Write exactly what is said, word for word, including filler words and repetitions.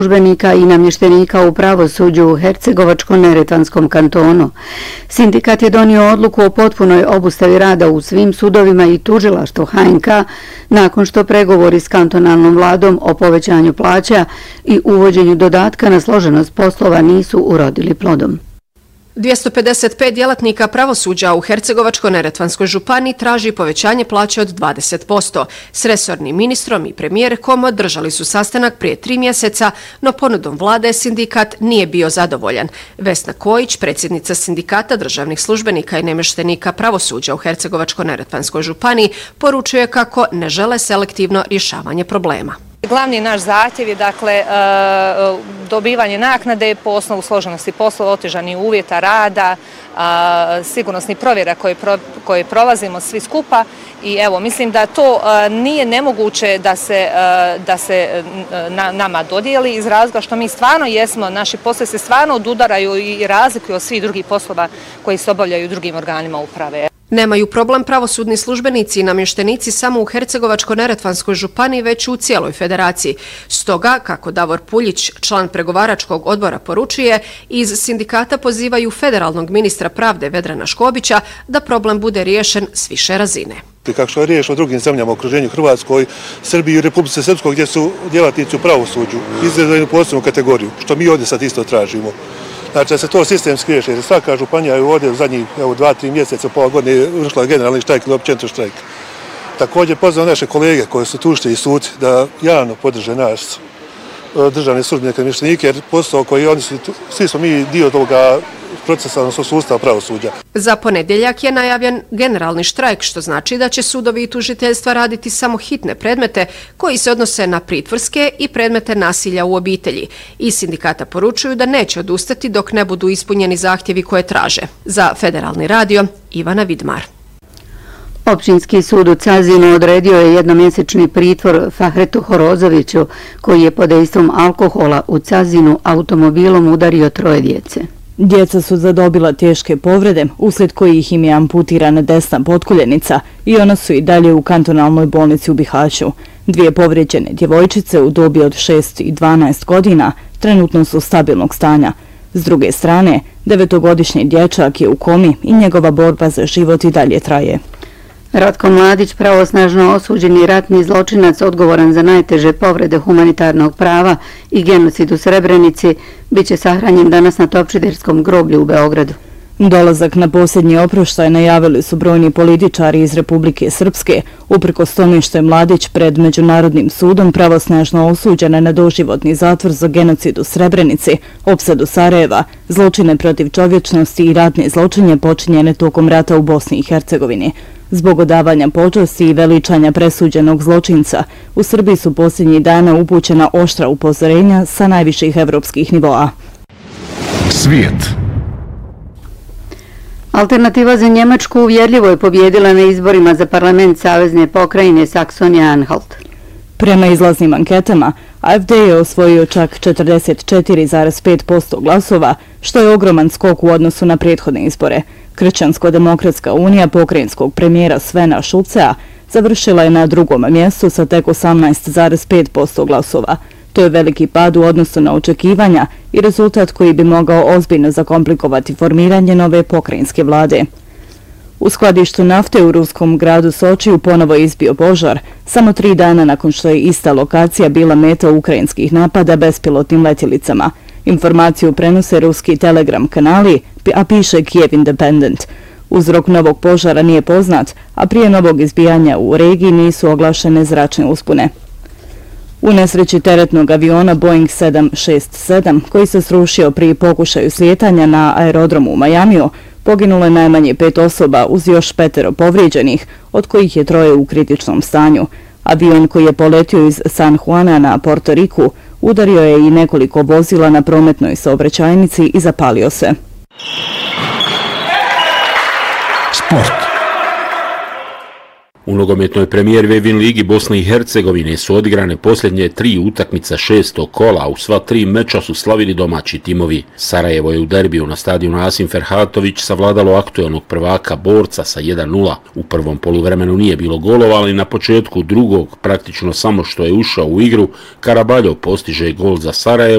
službenika i namještenika u pravosuđu u Hercegovačko-neretvanskom kantonu. Sindikat je donio odluku o potpunoj obustavi rada u svim sudovima i tužilaštvu H N K nakon što pregovori s kantonalnom vladom o povećanju plaća i uvođenju dodatka na složenost poslova nisu urodili plodom. dvjesto pedeset pet djelatnika pravosuđa u Hercegovačko-neretvanskoj županiji traži povećanje plaće od dvadeset posto. S resornim ministrom i premijerkom održali su sastanak prije tri mjeseca, no ponudom vlade sindikat nije bio zadovoljan. Vesna Kojić, predsjednica sindikata državnih službenika i namještenika pravosuđa u Hercegovačko-neretvanskoj županiji, poručuje kako ne žele selektivno rješavanje problema. Glavni naš zahtjev je dakle dobivanje naknade po osnovu složenosti poslova, otežanih uvjeta rada, sigurnosnih provjera koje, koje prolazimo svi skupa i evo mislim da to nije nemoguće da se, da se na, nama dodijeli iz razloga što mi stvarno jesmo, naši poslovi se stvarno odudaraju i razlikuju od svih drugih poslova koji se obavljaju u drugim organima uprave. Nemaju problem pravosudni službenici i namještenici samo u Hercegovačko-neretvanskoj županiji, već u cijeloj federaciji. Stoga, kako Davor Puljić, član pregovaračkog odbora, poručuje, iz sindikata pozivaju federalnog ministra pravde Vedrana Škobića da problem bude riješen s više razine. Kako što je riješeno u drugim zemljama u okruženju Hrvatskoj, Srbiji i Republike Srpskoj gdje su djelatnici u pravosuđu izdvojeni u posebnu kategoriju, što mi ovdje sad isto tražimo. Znači da se to sistemski riješi, jer svaka županija je ovdje u zadnjih evo, dva, tri mjeseca, pola godine vršila generalni štrajk ili općenito štrajk. Također pozivam naše kolege koji su tužitelji i suci da javno podrže nas državne službenike i namještenike, jer posao koji oni su, svi smo mi dio toga procesa, odnosno sustava pravosuđa. Za ponedjeljak je najavljen generalni štrajk, što znači da će sudovi i tužiteljstva raditi samo hitne predmete koji se odnose na pritvorske i predmete nasilja u obitelji. I sindikata poručuju da neće odustati dok ne budu ispunjeni zahtjevi koje traže. Za Federalni radio, Ivana Vidmar. Općinski sud u Cazinu odredio je jednomjesečni pritvor Fahretu Horozoviću, koji je pod dejstvom alkohola u Cazinu automobilom udario troje djece. Djeca su zadobila teške povrede, uslijed kojih im je amputirana desna potkoljenica i ona su i dalje u kantonalnoj bolnici u Bihaću. Dvije povrijeđene djevojčice u dobi od šest i dvanaest godina trenutno su stabilnog stanja. S druge strane, devetogodišnji dječak je u komi i njegova borba za život i dalje traje. Ratko Mladić, pravosnažno osuđeni ratni zločinac odgovoran za najteže povrede humanitarnog prava i genocid u Srebrenici, bit će sahranjen danas na Topčiderskom groblju u Beogradu. Dolazak na posljednji oproštaj najavili su brojni političari iz Republike Srpske, uprkos tome što je Mladić pred Međunarodnim sudom pravosnažno osuđena na doživotni zatvor za genocid u Srebrenici, opsadu Sarajeva, zločine protiv čovječnosti i ratne zločine počinjene tokom rata u Bosni i Hercegovini. Zbog odavanja počasti i veličanja presuđenog zločinca, u Srbiji su posljednjih dana upućena oštra upozorenja sa najviših evropskih nivoa. Svijet. Alternativa za Njemačku uvjerljivo je pobjedila na izborima za parlament savezne pokrajine Saksonija-Anhalt. Prema izlaznim anketama, A F D je osvojio čak četrdeset četiri zarez pet posto glasova, što je ogroman skok u odnosu na prethodne izbore. Kršćansko-demokratska unija pokrajinskog premijera Svena Šulcea završila je na drugom mjestu sa tek osamnaest zarez pet posto glasova. To je veliki pad u odnosu na očekivanja i rezultat koji bi mogao ozbiljno zakomplikovati formiranje nove pokrajinske vlade. U skladištu nafte u ruskom gradu Sočiju ponovo je izbio požar, samo tri dana nakon što je ista lokacija bila meta ukrajinskih napada bespilotnim letjelicama. Informaciju prenose ruski Telegram kanali, a piše Kiev Independent. Uzrok novog požara nije poznat, a prije novog izbijanja u regiji nisu oglašene zračne uspune. U nesreći teretnog aviona Boeing sedam šest sedam, koji se srušio pri pokušaju slijetanja na aerodromu u Majamiju, poginulo je najmanje pet osoba uz još petero povrijeđenih, od kojih je troje u kritičnom stanju. Avion koji je poletio iz San Juana na Porto Riku udario je i nekoliko vozila na prometnoj saobraćajnici i zapalio se. Sport. U nogometnoj premijer Vevin ligi Bosne i Hercegovine su odigrane posljednje tri utakmice šestog kola, a u sva tri meča su slavili domaći timovi. Sarajevo je u derbiju na stadionu Asim Ferhatović savladalo aktuelnog prvaka Borca sa jedan nula. U prvom poluvremenu nije bilo golova, ali na početku drugog, praktično samo što je ušao u igru, Karabaljo postiže gol za Sarajevo